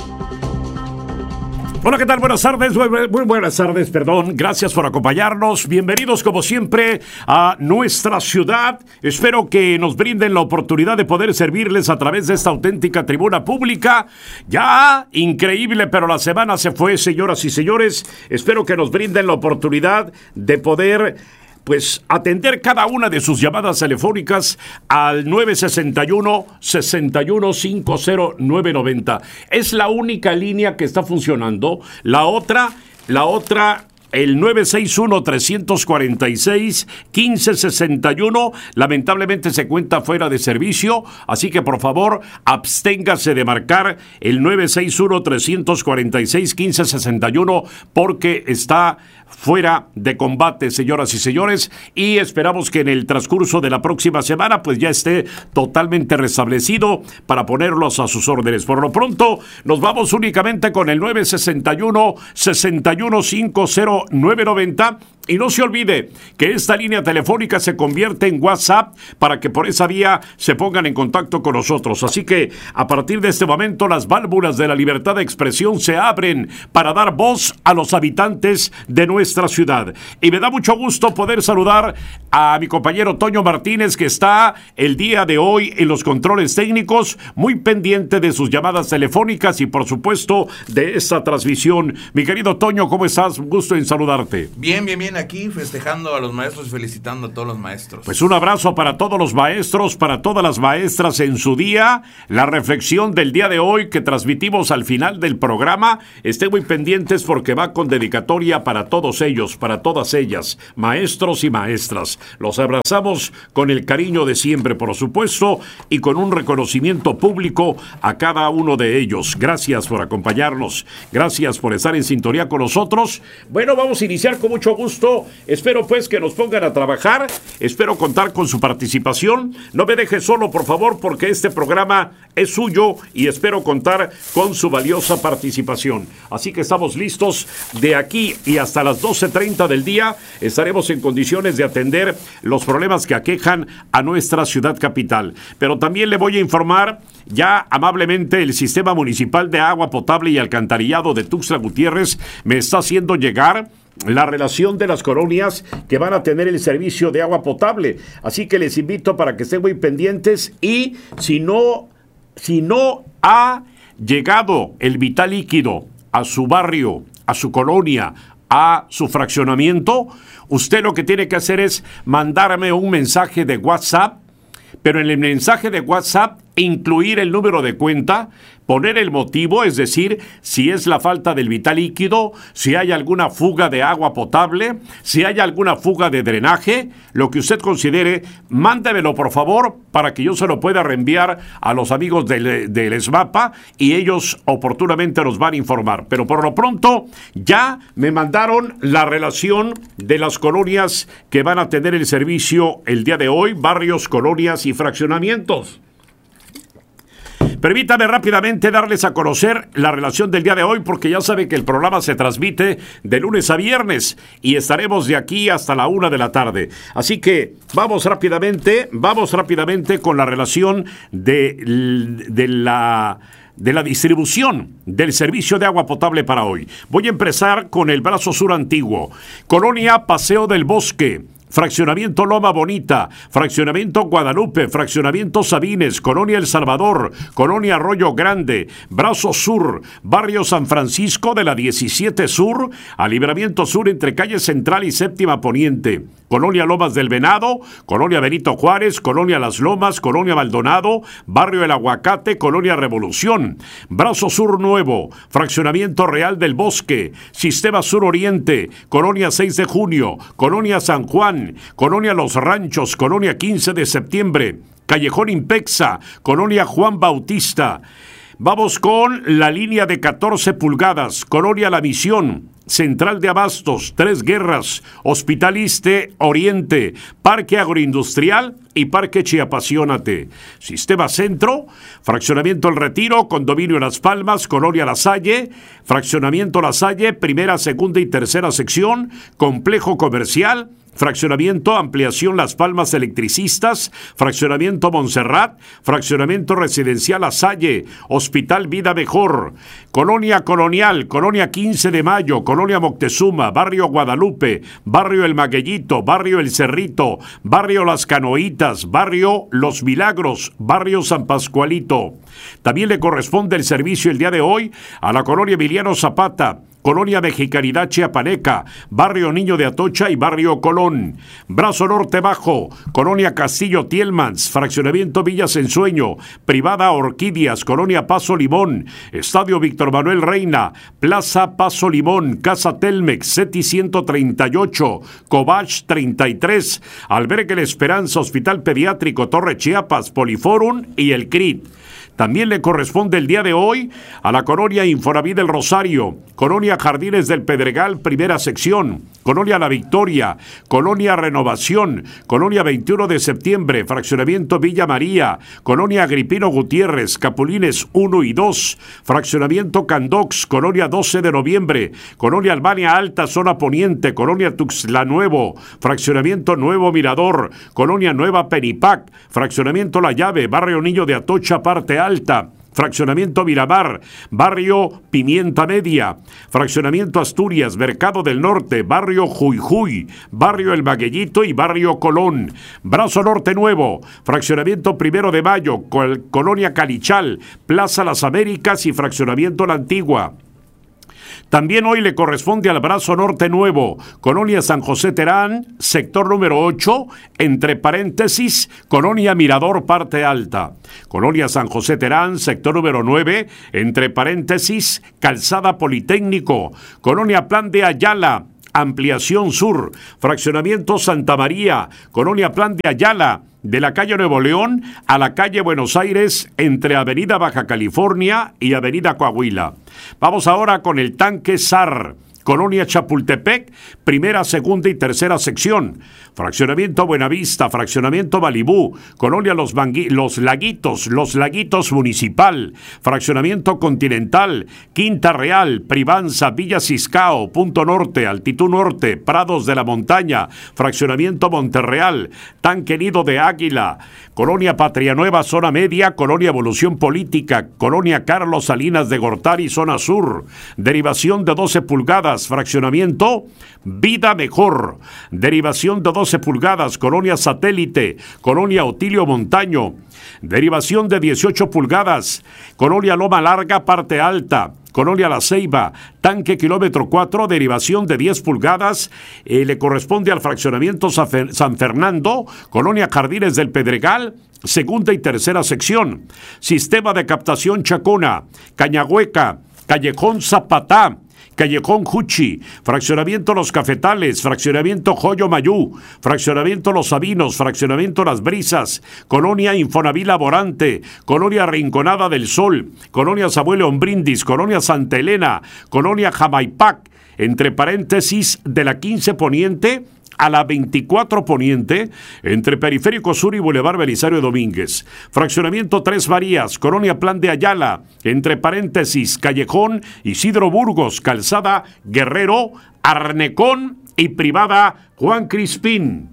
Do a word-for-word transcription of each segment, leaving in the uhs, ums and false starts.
Hola, ¿qué tal? Buenas tardes, muy, muy buenas tardes, perdón. Gracias por acompañarnos. Bienvenidos, como siempre, a nuestra ciudad. Espero que nos brinden la oportunidad de poder servirles a través de esta auténtica tribuna pública. Ya, increíble, pero la semana se fue, señoras y señores. Espero que nos brinden la oportunidad de poder... pues atender cada una de sus llamadas telefónicas al nueve seis uno, seis uno cinco cero nueve nueve cero. Es la única línea que está funcionando. La otra, la otra... el nueve seis uno, tres cuatro seis, uno cinco seis uno lamentablemente se cuenta fuera de servicio, así que por favor absténgase de marcar el nueve seis uno, tres cuatro seis, uno cinco seis uno porque está fuera de combate, señoras y señores, y esperamos que en el transcurso de la próxima semana pues ya esté totalmente restablecido para ponerlos a sus órdenes. Por lo pronto nos vamos únicamente con el nueve seis uno, seis uno cinco cero nueve nueve cero y no se olvide que esta línea telefónica se convierte en WhatsApp para que por esa vía se pongan en contacto con nosotros. Así que a partir de este momento las válvulas de la libertad de expresión se abren para dar voz a los habitantes de nuestra ciudad. Y me da mucho gusto poder saludar a mi compañero Toño Martínez, que está el día de hoy en los controles técnicos, muy pendiente de sus llamadas telefónicas y por supuesto de esta transmisión. Mi querido Toño, ¿cómo estás? Un gusto en saludarte. Bien, bien, bien, aquí festejando a los maestros y felicitando a todos los maestros. Pues un abrazo para todos los maestros, para todas las maestras en su día. La reflexión del día de hoy que transmitimos al final del programa, estén muy pendientes porque va con dedicatoria para todos ellos, para todas ellas, maestros y maestras. Los abrazamos con el cariño de siempre, por supuesto, y con un reconocimiento público a cada uno de ellos. Gracias por acompañarnos, gracias por estar en sintonía con nosotros. Bueno, vamos a iniciar con mucho gusto. Espero pues que nos pongan a trabajar, espero contar con su participación. No me deje solo, por favor, porque este programa es suyo y espero contar con su valiosa participación. Así que estamos listos. De aquí y hasta las doce treinta del día estaremos en condiciones de atender los problemas que aquejan a nuestra ciudad capital. Pero también le voy a informar, ya amablemente el Sistema Municipal de Agua Potable y Alcantarillado de Tuxtla Gutiérrez me está haciendo llegar la relación de las colonias que van a tener el servicio de agua potable. Así que les invito para que estén muy pendientes y si no, si no ha llegado el vital líquido a su barrio, a su colonia, a su fraccionamiento, usted lo que tiene que hacer es mandarme un mensaje de WhatsApp, pero en el mensaje de WhatsApp incluir el número de cuenta, poner el motivo, es decir, si es la falta del vital líquido, si hay alguna fuga de agua potable, si hay alguna fuga de drenaje, lo que usted considere, mándemelo por favor para que yo se lo pueda reenviar a los amigos del, del ESMAPA y ellos oportunamente nos van a informar. Pero por lo pronto ya me mandaron la relación de las colonias que van a tener el servicio el día de hoy, barrios, colonias y fraccionamientos. Permítame rápidamente darles a conocer la relación del día de hoy, porque ya saben que el programa se transmite de lunes a viernes y estaremos de aquí hasta la una de la tarde. Así que vamos rápidamente, vamos rápidamente con la relación de, de la... de la distribución del servicio de agua potable para hoy. Voy a empezar con el brazo sur antiguo. Colonia Paseo del Bosque, Fraccionamiento Loma Bonita, Fraccionamiento Guadalupe, Fraccionamiento Sabines, Colonia El Salvador, Colonia Arroyo Grande, Brazo Sur, Barrio San Francisco de la diecisiete Sur, a Libramiento Sur entre Calle Central y Séptima Poniente, Colonia Lomas del Venado, Colonia Benito Juárez, Colonia Las Lomas, Colonia Maldonado, Barrio El Aguacate, Colonia Revolución, Brazo Sur Nuevo, Fraccionamiento Real del Bosque, Sistema Sur Oriente, Colonia seis de junio, Colonia San Juan, Colonia Los Ranchos, Colonia quince de septiembre, Callejón Impexa, Colonia Juan Bautista. Vamos con la línea de catorce pulgadas, Colonia La Misión, Central de Abastos, Tres Guerras, Hospital Iste Oriente, Parque Agroindustrial y Parque Chiapasionate. Sistema Centro, Fraccionamiento El Retiro, Condominio Las Palmas, Colonia La Salle, Fraccionamiento La Salle, primera, segunda y tercera sección, Complejo Comercial, Fraccionamiento Ampliación Las Palmas Electricistas, Fraccionamiento Montserrat, Fraccionamiento Residencial La Salle, Hospital Vida Mejor, Colonia Colonial, Colonia quince de Mayo, Colonia Moctezuma, Barrio Guadalupe, Barrio El Magueyito, Barrio El Cerrito, Barrio Las Canoitas, Barrio Los Milagros, Barrio San Pascualito. También le corresponde el servicio el día de hoy a la Colonia Emiliano Zapata, Colonia Mexicanidad Chiapaneca, Barrio Niño de Atocha y Barrio Colón. Brazo Norte Bajo, Colonia Castillo Tielmans, Fraccionamiento Villas Ensueño, Privada Orquídeas, Colonia Paso Limón, Estadio Víctor Manuel Reina, Plaza Paso Limón, Casa Telmex, CETI ciento treinta y ocho, Cobach treinta y tres, Albergue La Esperanza, Hospital Pediátrico Torre Chiapas, Poliforum y el C R I T. También le corresponde el día de hoy a la Colonia Infonavit del Rosario, Colonia Jardines del Pedregal, primera sección, Colonia La Victoria, Colonia Renovación, Colonia veintiuno de septiembre, Fraccionamiento Villa María, Colonia Agripino Gutiérrez, Capulines uno y dos, Fraccionamiento Candox, Colonia doce de noviembre, Colonia Albania Alta, Zona Poniente, Colonia Tuxtla Nuevo, Fraccionamiento Nuevo Mirador, Colonia Nueva Penipac, Fraccionamiento La Llave, Barrio Niño de Atocha, parte Alta, Fraccionamiento Miramar, Barrio Pimienta Media, Fraccionamiento Asturias, Mercado del Norte, Barrio Juyjuy, Barrio El Magueyito y Barrio Colón. Brazo Norte Nuevo, Fraccionamiento Primero de Mayo, Col- Colonia Calichal, Plaza Las Américas y Fraccionamiento La Antigua. También hoy le corresponde al Brazo Norte Nuevo, Colonia San José Terán, sector número ocho, entre paréntesis, Colonia Mirador, parte alta. Colonia San José Terán, sector número nueve, entre paréntesis, Calzada Politécnico. Colonia Plan de Ayala, Ampliación Sur, Fraccionamiento Santa María, Colonia Plan de Ayala, de la calle Nuevo León a la calle Buenos Aires, entre Avenida Baja California y Avenida Coahuila. Vamos ahora con el Tanque S A R, Colonia Chapultepec, primera, segunda y tercera sección. Fraccionamiento Buenavista, Fraccionamiento Malibú, Colonia Los, Bangui- Los Laguitos, Los Laguitos Municipal, Fraccionamiento Continental, Quinta Real, Privanza, Villa Ciscao, Punto Norte, Altitud Norte, Prados de la Montaña, Fraccionamiento Monterreal, Tanque Nido de Águila, Colonia Patria Nueva, Zona Media, Colonia Evolución Política, Colonia Carlos Salinas de Gortari, Zona Sur, derivación de doce pulgadas, Fraccionamiento Vida Mejor, derivación de doce pulgadas, Colonia Satélite, Colonia Otilio Montaño, derivación de dieciocho pulgadas, Colonia Loma Larga, parte alta, Colonia La Ceiba, Tanque Kilómetro cuatro, derivación de diez pulgadas, eh, le corresponde al Fraccionamiento San Fernando, Colonia Jardines del Pedregal, segunda y tercera sección. Sistema de Captación Chacona, Cañahueca, Callejón Zapatá, Callejón Juchi, Fraccionamiento Los Cafetales, Fraccionamiento Joyo Mayú, Fraccionamiento Los Sabinos, Fraccionamiento Las Brisas, Colonia Infonavit Laborante, Colonia Rinconada del Sol, Colonia Samuel Ombrindis, Colonia Santa Elena, Colonia Jamaipac, entre paréntesis de la quince Poniente a la veinticuatro Poniente, entre Periférico Sur y Boulevard Belisario Domínguez. Fraccionamiento Tres Marías, Colonia Plan de Ayala, entre paréntesis, Callejón Isidro Burgos, Calzada Guerrero, Arnecón y Privada Juan Crispín.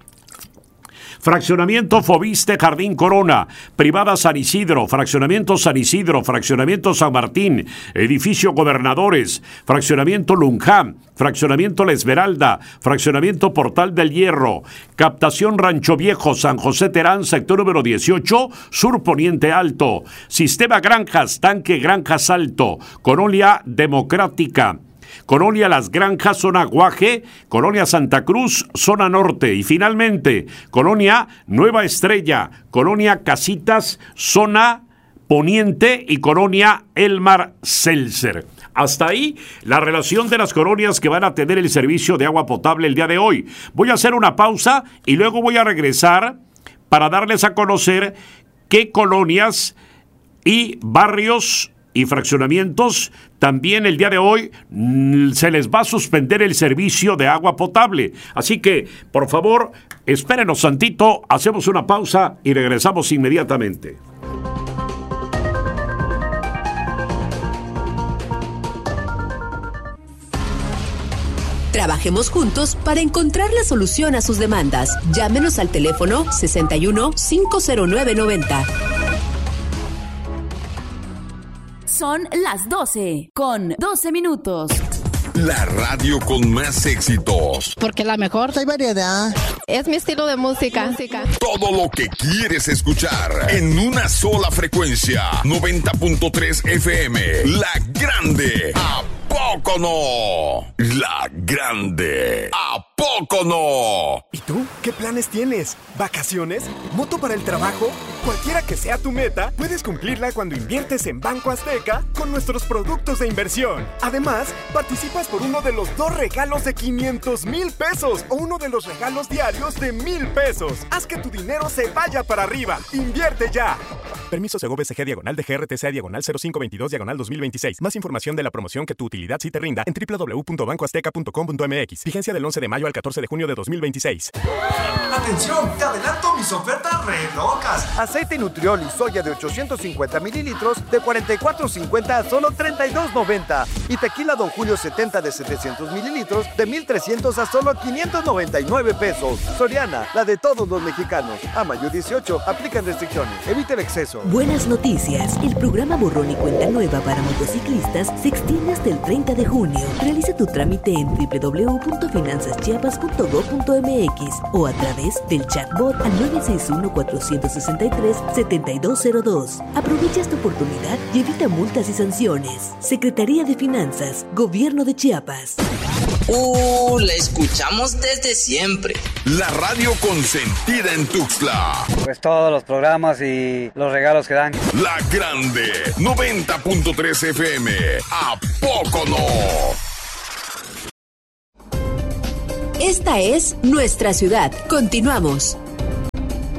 Fraccionamiento Fobiste Jardín Corona, Privada San Isidro, Fraccionamiento San Isidro, Fraccionamiento San Martín, Edificio Gobernadores, Fraccionamiento Lunjam, Fraccionamiento La Esmeralda, Fraccionamiento Portal del Hierro, Captación Rancho Viejo, San José Terán, sector número dieciocho, Sur Poniente Alto, Sistema Granjas, Tanque Granjas Alto, Colonia Democrática, Colonia Las Granjas, zona Guaje, Colonia Santa Cruz, zona norte. Y finalmente, Colonia Nueva Estrella, Colonia Casitas, zona poniente y Colonia Elmar Seltzer. Hasta ahí la relación de las colonias que van a tener el servicio de agua potable el día de hoy. Voy a hacer una pausa y luego voy a regresar para darles a conocer qué colonias y barrios y fraccionamientos también el día de hoy mmm, se les va a suspender el servicio de agua potable. Así que, por favor, espérenos tantito, hacemos una pausa y regresamos inmediatamente. Trabajemos juntos para encontrar la solución a sus demandas. Llámenos al teléfono sesenta y uno, cinco cero nueve, noventa. Son las doce con doce minutos. La radio con más éxitos. Porque la mejor hay variedad. Es mi estilo de música. Todo lo que quieres escuchar en una sola frecuencia. noventa punto tres F M. La Grande. ¿A poco no? La Grande. ¿A poco no? ¿Y tú? ¿Qué planes tienes? ¿Vacaciones? ¿Moto para el trabajo? Cualquiera que sea tu meta, puedes cumplirla cuando inviertes en Banco Azteca con nuestros productos de inversión. Además, participas por uno de los dos regalos de quinientos mil pesos o uno de los regalos diarios de mil pesos. Haz que tu dinero se vaya para arriba. ¡Invierte ya! Permiso Segov B C G diagonal D G R T C diagonal cero cinco veintidós diagonal dos mil veintiséis. Más información de la promoción que tu utilidad sí te rinda en doble u doble u doble u punto banco azteca punto com punto m x. Vigencia del once de mayo al catorce de junio de dos mil veintiséis. ¡Atención! ¡Te adelanto mis ofertas re locas! Aceite Nutriol y soya de ochocientos cincuenta mililitros de cuarenta y cuatro cincuenta a solo treinta y dos noventa. Y tequila Don Julio setenta de setecientos mililitros de mil trescientos a solo quinientos noventa y nueve pesos. Soriana, la de todos los mexicanos. A mayo dieciocho, aplican restricciones. Evite el exceso. Buenas noticias. El programa Borrón y Cuenta Nueva para motociclistas se extiende hasta el treinta de junio. Realiza tu trámite en doble u doble u doble u punto finanzas chiapas punto gob punto m x o a través del chatbot al nueve seis uno, cuatro seis tres, siete dos cero dos. Aprovecha esta oportunidad y evita multas y sanciones. Secretaría de Finanzas, Gobierno de Chiapas. Uh, la escuchamos desde siempre. La radio consentida en Tuxtla. Pues todos los programas y los regalos que dan. La Grande, noventa punto tres F M. ¿A poco no? Esta es nuestra ciudad. Continuamos.